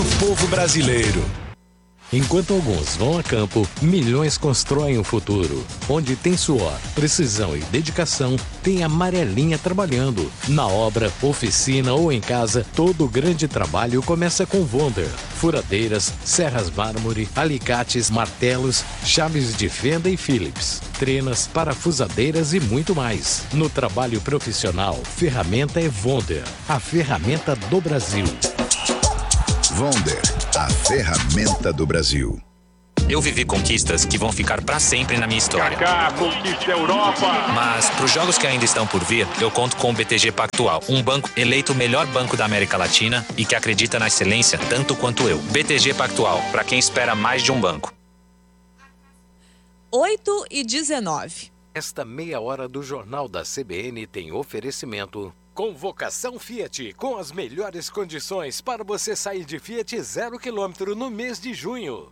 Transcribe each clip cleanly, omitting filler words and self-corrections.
Povo brasileiro. Enquanto alguns vão a campo, milhões constroem o futuro. Onde tem suor, precisão e dedicação, tem a Amarelinha trabalhando. Na obra, oficina ou em casa, todo grande trabalho começa com Wonder. Furadeiras, serras mármore, alicates, martelos, chaves de fenda e Phillips, trenas, parafusadeiras e muito mais. No trabalho profissional, ferramenta é Wonder, a ferramenta do Brasil. Wonder, a ferramenta do Brasil. Eu vivi conquistas que vão ficar pra sempre na minha história. Kaká, conquista a Europa! Mas pros jogos que ainda estão por vir, eu conto com o BTG Pactual, um banco eleito o melhor banco da América Latina e que acredita na excelência tanto quanto eu. BTG Pactual, pra quem espera mais de um banco. 8h19. Esta meia hora do Jornal da CBN tem oferecimento. Convocação Fiat, com as melhores condições para você sair de Fiat 0 km no mês de junho.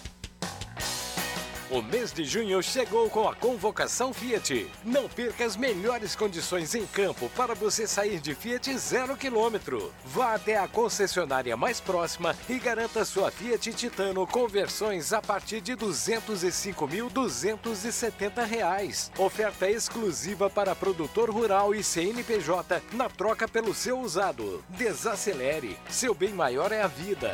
O mês de junho chegou com a Convocação Fiat. Não perca as melhores condições em campo para você sair de Fiat 0 km. Vá até a concessionária mais próxima e garanta sua Fiat Titano com versões a partir de R$ 205.270. Oferta exclusiva para produtor rural e CNPJ na troca pelo seu usado. Desacelere, seu bem maior é a vida.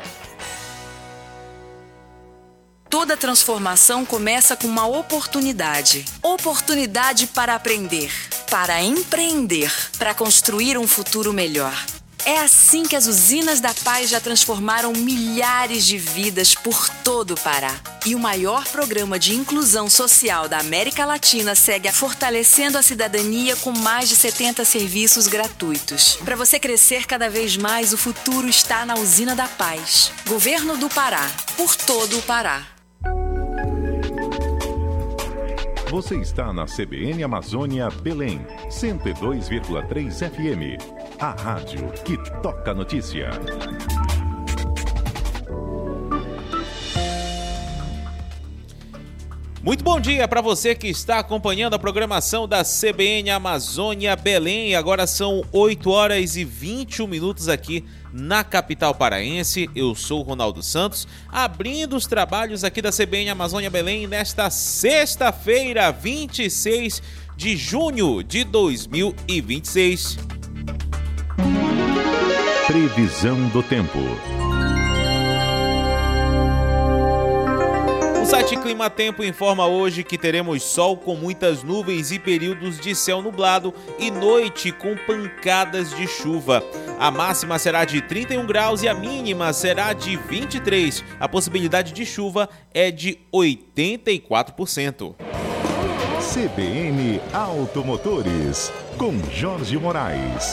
Toda transformação começa com uma oportunidade. Oportunidade para aprender, para empreender, para construir um futuro melhor. É assim que as usinas da Paz já transformaram milhares de vidas por todo o Pará. E o maior programa de inclusão social da América Latina segue fortalecendo a cidadania com mais de 70 serviços gratuitos. Para você crescer cada vez mais, o futuro está na Usina da Paz. Governo do Pará, por todo o Pará. Você está na CBN Amazônia Belém, 102,3 FM. A rádio que toca notícia. Muito bom dia para você que está acompanhando a programação da CBN Amazônia Belém. Agora são 8h21 aqui na capital paraense. Eu sou o Ronaldo Santos, abrindo os trabalhos aqui da CBN Amazônia Belém nesta sexta-feira, 26 de junho de 2026. Previsão do tempo. O site Clima Tempo informa hoje que teremos sol com muitas nuvens e períodos de céu nublado e noite com pancadas de chuva. A máxima será de 31 graus e a mínima será de 23. A possibilidade de chuva é de 84%. CBN Automotores, com Jorge Moraes.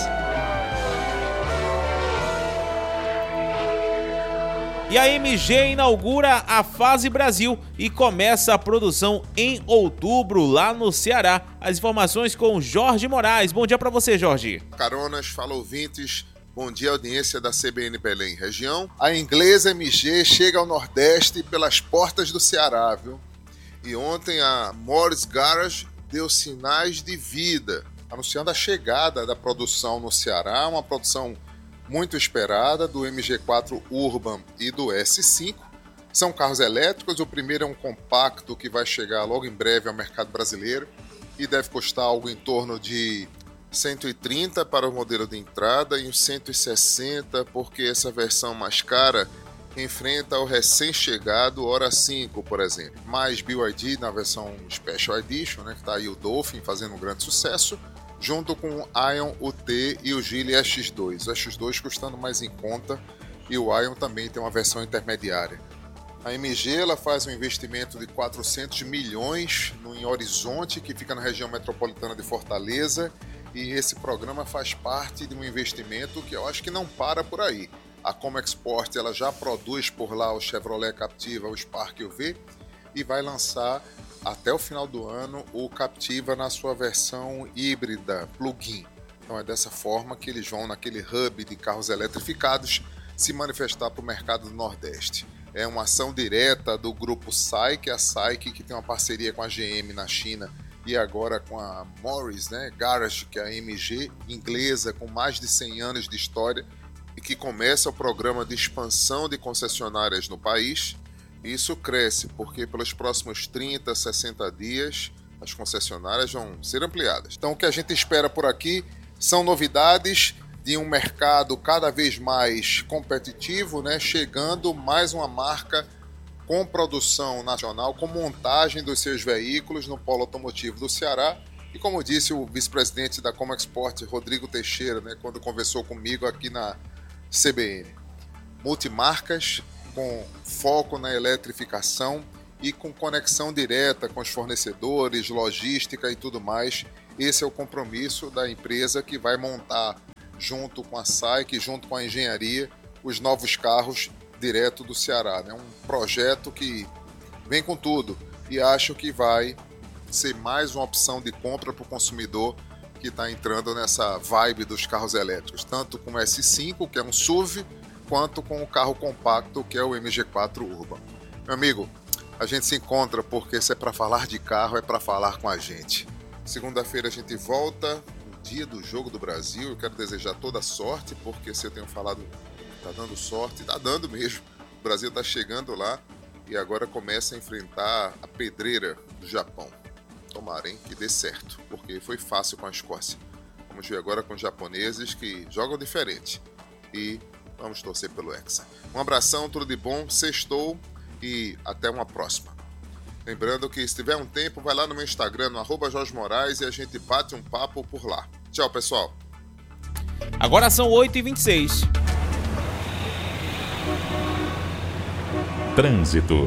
E a MG inaugura a Fase Brasil e começa a produção em outubro lá no Ceará. As informações com Jorge Moraes. Bom dia para você, Jorge. Caronas, fala ouvintes. Bom dia, audiência da CBN Belém região. A inglesa MG chega ao Nordeste pelas portas do Ceará, viu? E ontem a Morris Garage deu sinais de vida, anunciando a chegada da produção no Ceará, uma produção muito esperada do MG4 Urban e do S5. São carros elétricos, o primeiro é um compacto que vai chegar logo em breve ao mercado brasileiro e deve custar algo em torno de 130 para o modelo de entrada e uns 160 porque essa versão mais cara enfrenta o recém-chegado Hora 5, por exemplo. Mais BYD na versão Special Edition, né, que está aí o Dolphin fazendo um grande sucesso, junto com o Ion UT e o Geely X2. O X2 custando mais em conta e o Ion também tem uma versão intermediária. A MG ela faz um investimento de 400 milhões em Horizonte, que fica na região metropolitana de Fortaleza, e esse programa faz parte de um investimento que eu acho que não para por aí. A Comexport ela já produz por lá o Chevrolet Captiva, o Spark e o V, e vai lançar até o final do ano o Captiva na sua versão híbrida, plug-in. Então é dessa forma que eles vão naquele hub de carros eletrificados se manifestar para o mercado do Nordeste. É uma ação direta do grupo SAIC, a SAIC que tem uma parceria com a GM na China e agora com a Morris, né, Garage, que é a MG inglesa com mais de 100 anos de história e que começa o programa de expansão de concessionárias no país. E isso cresce porque pelos próximos 30, 60 dias as concessionárias vão ser ampliadas. Então o que a gente espera por aqui são novidades de um mercado cada vez mais competitivo, né? Chegando mais uma marca com produção nacional, com montagem dos seus veículos no polo automotivo do Ceará. E como disse o vice-presidente da Comexport, Rodrigo Teixeira, né, quando conversou comigo aqui na CBN, multimarcas com foco na eletrificação e com conexão direta com os fornecedores, logística e tudo mais. Esse é o compromisso da empresa que vai montar, junto com a SAIC, junto com a engenharia, os novos carros direto do Ceará. É um projeto que vem com tudo e acho que vai ser mais uma opção de compra para o consumidor que está entrando nessa vibe dos carros elétricos, tanto com o S5, que é um SUV, quanto com o carro compacto, que é o MG4 Urban. Meu amigo, a gente se encontra porque se é para falar de carro, é para falar com a gente. Segunda-feira a gente volta, no dia do Jogo do Brasil. Eu quero desejar toda sorte, porque se eu tenho falado, tá dando sorte, tá dando mesmo. O Brasil tá chegando lá e agora começa a enfrentar a pedreira do Japão. Tomara, hein, que dê certo, porque foi fácil com a Escócia. Vamos ver agora com os japoneses que jogam diferente. E vamos torcer pelo Hexa. Um abração, tudo de bom, sextou e até uma próxima. Lembrando que se tiver um tempo, vai lá no meu Instagram, no @Jorge Moraes, e a gente bate um papo por lá. Tchau, pessoal. Agora são 8h26. Trânsito.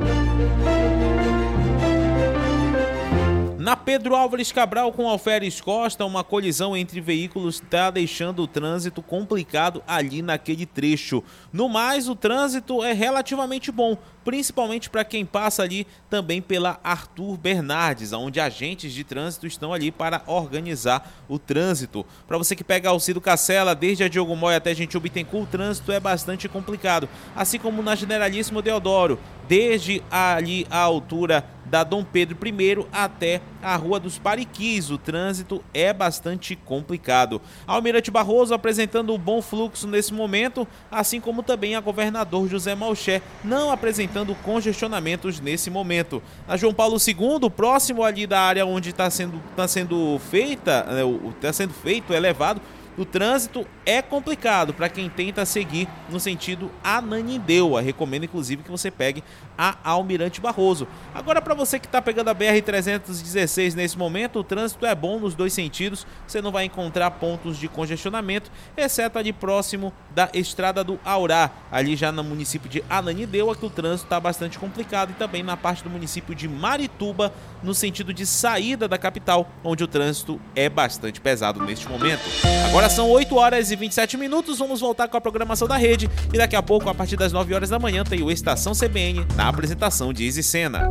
Na Pedro Álvares Cabral com Alferes Costa, uma colisão entre veículos está deixando o trânsito complicado ali naquele trecho. No mais, o trânsito é relativamente bom, principalmente para quem passa ali também pela Arthur Bernardes, onde agentes de trânsito estão ali para organizar o trânsito. Para você que pega Alcido Cacela, desde a Diogo Moy até Gentil Bittencourt, o trânsito é bastante complicado, assim como na Generalíssimo Deodoro, desde ali a altura da Dom Pedro I até a Rua dos Pariquis. O trânsito é bastante complicado. Almirante Barroso apresentando um bom fluxo nesse momento, assim como também a Governador José Malcher não apresentando congestionamentos nesse momento. A João Paulo II, próximo ali da área onde está sendo feito elevado, o trânsito é complicado para quem tenta seguir no sentido Ananindeua. Recomendo, inclusive, que você pegue a Almirante Barroso. Agora, para você que está pegando a BR-316 nesse momento, o trânsito é bom nos dois sentidos. Você não vai encontrar pontos de congestionamento, exceto ali próximo da Estrada do Aurá, ali já no município de Ananindeua, que o trânsito está bastante complicado, e também na parte do município de Marituba, no sentido de saída da capital, onde o trânsito é bastante pesado neste momento. Agora são 8h27, vamos voltar com a programação da rede e daqui a pouco, a partir das 9 horas da manhã, tem o Estação CBN na apresentação de Izzy Sena.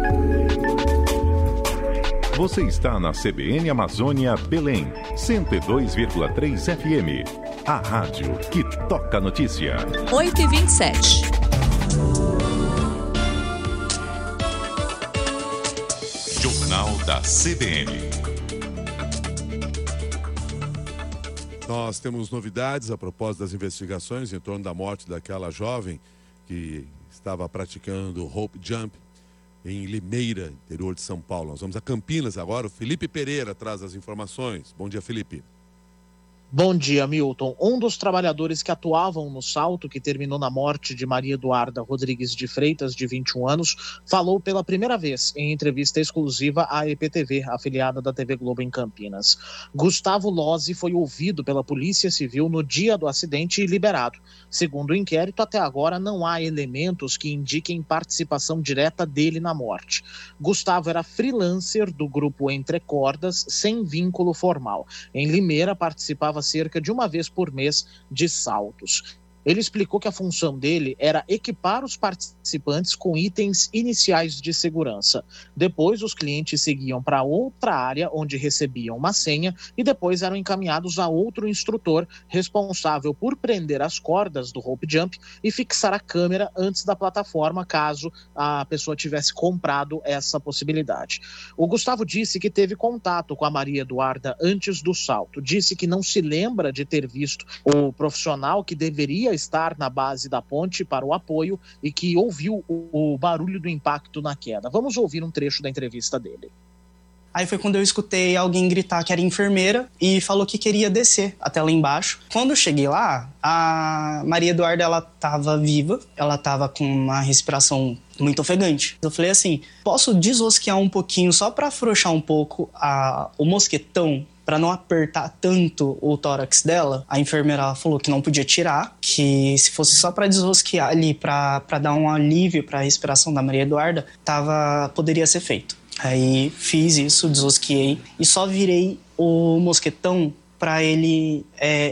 Você está na CBN Amazônia Belém, 102,3 FM. A rádio que toca notícia. 8h27. Jornal da CBN. Nós temos novidades a propósito das investigações em torno da morte daquela jovem que estava praticando rope jump em Limeira, interior de São Paulo. Nós vamos a Campinas agora. O Felipe Pereira traz as informações. Bom dia, Felipe. Bom dia, Milton. Um dos trabalhadores que atuavam no salto, que terminou na morte de Maria Eduarda Rodrigues de Freitas, de 21 anos, falou pela primeira vez em entrevista exclusiva à EPTV, afiliada da TV Globo em Campinas. Gustavo Lozzi foi ouvido pela Polícia Civil no dia do acidente e liberado. Segundo o inquérito, até agora não há elementos que indiquem participação direta dele na morte. Gustavo era freelancer do grupo Entre Cordas, sem vínculo formal. Em Limeira, participava cerca de uma vez por mês de saltos. Ele explicou que a função dele era equipar os participantes com itens iniciais de segurança. Depois, os clientes seguiam para outra área, onde recebiam uma senha, e depois eram encaminhados a outro instrutor responsável por prender as cordas do rope jump e fixar a câmera antes da plataforma, caso a pessoa tivesse comprado essa possibilidade. O Gustavo disse que teve contato com a Maria Eduarda antes do salto. Disse que não se lembra de ter visto o profissional que deveria estar na base da ponte para o apoio e que ouviu o barulho do impacto na queda. Vamos ouvir um trecho da entrevista dele. Aí foi quando eu escutei alguém gritar que era enfermeira e falou que queria descer até lá embaixo. Quando eu cheguei lá, a Maria Eduarda, ela estava viva, ela estava com uma respiração muito ofegante. Eu falei assim, posso desrosquear um pouquinho só para afrouxar um pouco o mosquetão, para não apertar tanto o tórax dela? A enfermeira falou que não podia tirar, que se fosse só para desrosquear ali, para dar um alívio para a respiração da Maria Eduarda, poderia ser feito. Aí fiz isso, desrosqueei e só virei o mosquetão para ele